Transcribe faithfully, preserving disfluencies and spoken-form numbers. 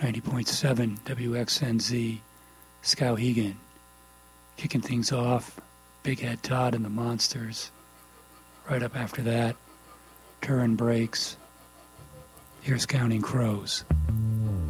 ninety point seven W X N Z, Skowhegan. Kicking things off, Big Head Todd and the Monsters. Right up after that, Turin Breaks. Here's Counting Crows.